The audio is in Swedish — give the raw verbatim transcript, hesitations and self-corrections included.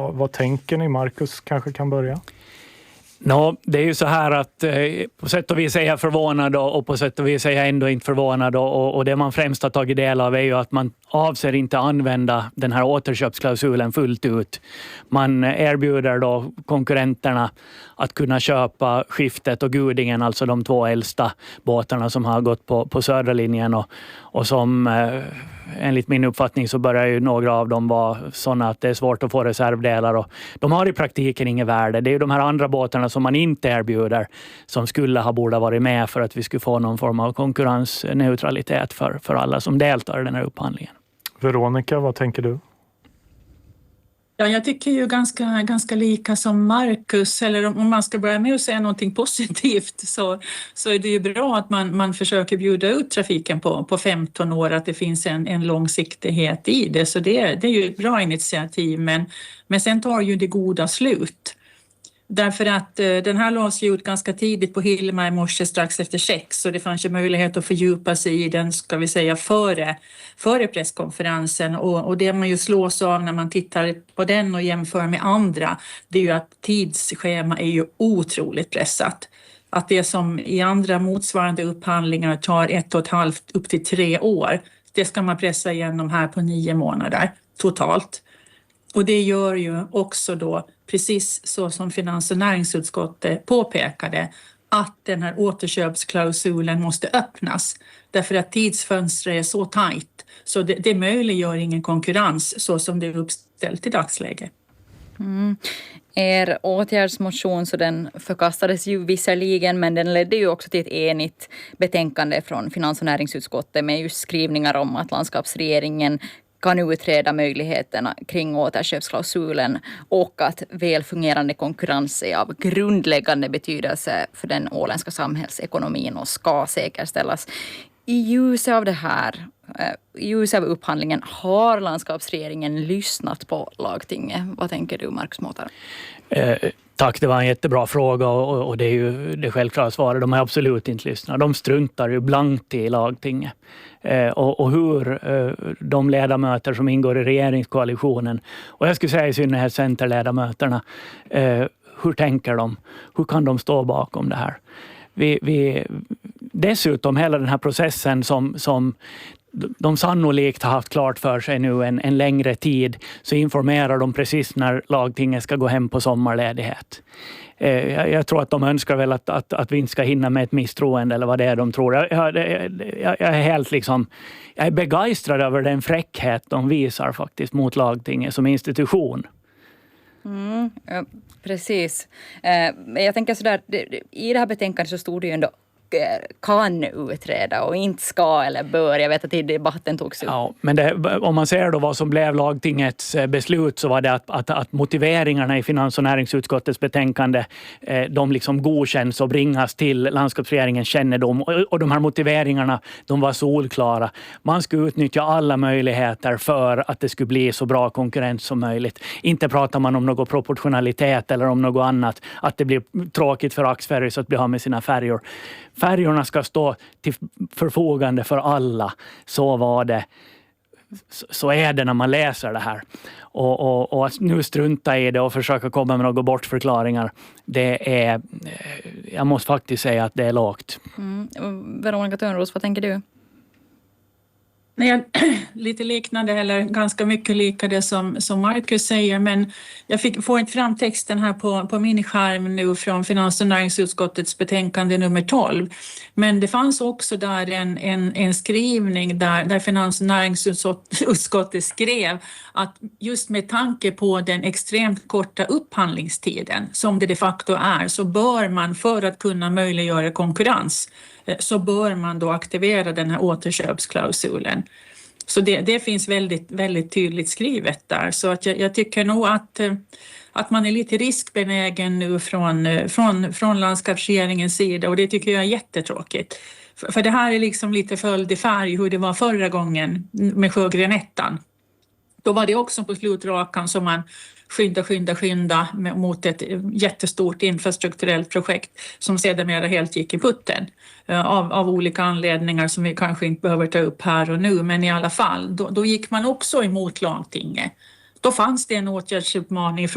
Vad, vad tänker ni? Marcus kanske kan börja? No, det är ju så här att eh, på sätt och vis är jag förvånad och, och på sätt och vis är jag ändå inte förvånad och, och det man främst har tagit del av är ju att man avser inte använda den här återköpsklausulen fullt ut. Man erbjuder då konkurrenterna att kunna köpa Skiftet och Gudingen, alltså de två äldsta båtarna som har gått på, på södra linjen och, och som eh, enligt min uppfattning så börjar ju några av dem vara sådana att det är svårt att få reservdelar och de har i praktiken inget värde. Det är ju de här andra båtarna som man inte erbjuder som skulle ha borde varit med för att vi skulle få någon form av konkurrensneutralitet för, för alla som deltar i den här upphandlingen. Veronica, vad tänker du? Ja, jag tycker ju ganska, ganska lika som Marcus, eller om man ska börja med att säga någonting positivt så, så är det ju bra att man, man försöker bjuda ut trafiken på, på femton år, att det finns en, en långsiktighet i det, så det, det är ju ett bra initiativ, men, men sen tar ju det goda slut. Därför att eh, den här lades ju ut ganska tidigt på Hilma i morse strax efter sex så det fanns ju möjlighet att fördjupa sig i den, ska vi säga, före, före presskonferensen och, och det man ju slås av när man tittar på den och jämför med andra, det är ju att tidsschema är ju otroligt pressat. Att det som i andra motsvarande upphandlingar tar ett och ett halvt upp till tre år, det ska man pressa igenom här på nio månader totalt. Och det gör ju också då, precis så som finans- och näringsutskottet påpekade, att den här återköpsklausulen måste öppnas. Därför att tidsfönstret är så tajt så det, det möjliggör ingen konkurrens så som det är uppställt i dagsläget. Mm. Er åtgärdsmotion så den förkastades ju visserligen men den ledde ju också till ett enigt betänkande från finans- och näringsutskottet med just skrivningar om att landskapsregeringen kan utreda möjligheterna kring återköpsklausulen och att välfungerande konkurrens är av grundläggande betydelse för den åländska samhällsekonomin och ska säkerställas. I ljuset av det här, i ljuset av upphandlingen, har landskapsregeringen lyssnat på lagtinget? Vad tänker du, Marcus Mårtensson? Eh, tack, det var en jättebra fråga och, och det är ju det självklara svaret. De har absolut inte lyssnat. De struntar ju blankt i lagtinget. Eh, och, och hur eh, de ledamöter som ingår i regeringskoalitionen, och jag skulle säga i synnerhet centerledamöterna, eh, hur tänker de? Hur kan de stå bakom det här? Vi, vi, dessutom hela den här processen som, som de sannolikt har haft klart för sig nu en, en längre tid, så informerar de precis när lagtinget ska gå hem på sommarledighet. Eh, jag, jag tror att de önskar väl att, att, att vi inte ska hinna med ett misstroende eller vad det är de tror. Jag, jag, jag, jag är helt liksom, jag är begeistrad över den fräckhet de visar faktiskt mot lagtinget som institution. Mm, ja, precis. Eh, jag tänker sådär, det, det, i det här betänkandet så stod det ju ändå kan utreda och inte ska eller bör. Jag vet att i debatten togs upp. Ja, men det, om man ser då vad som blev lagtingets beslut, så var det att, att, att motiveringarna i finans- och näringsutskottets betänkande eh, de liksom godkänns och bringas till landskapsregeringens kännedom. Och, och de här motiveringarna, de var solklara. Man skulle utnyttja alla möjligheter för att det skulle bli så bra konkurrens som möjligt. Inte pratar man om någon proportionalitet eller om något annat. Att det blir tråkigt för Axferry så att bli av med sina färjor. Färjorna ska stå till förfogande för alla. Så var det. Så är det när man läser det här. Och, och, och att nu strunta i det och försöka komma med några bortförklaringar, det är, jag måste faktiskt säga att det är lågt. Mm. Veronica Törnros, vad tänker du? Nej, lite liknande eller ganska mycket lika det som, som Marcus säger, men jag fick, får inte fram texten här på, på min skärm nu från finans- och näringsutskottets betänkande nummer tolv. Men det fanns också där en, en, en skrivning där, där finans- och näringsutskottet skrev att just med tanke på den extremt korta upphandlingstiden som det de facto är, så bör man för att kunna möjliggöra konkurrens så bör man då aktivera den här återköpsklausulen. Så det, det finns väldigt, väldigt tydligt skrivet där. Så att jag, jag tycker nog att, att man är lite riskbenägen nu från, från, från landskapsregeringens sida, och det tycker jag är jättetråkigt. För, för det här är liksom lite följd i färg hur det var förra gången med Sjögrenettan. Då var det också på slutrakan som man skynda, skynda, skynda mot ett jättestort infrastrukturellt projekt som sedermera helt gick i putten av, av olika anledningar som vi kanske inte behöver ta upp här och nu, men i alla fall, då, då gick man också emot lagtinget. Då fanns det en åtgärdsuppmaning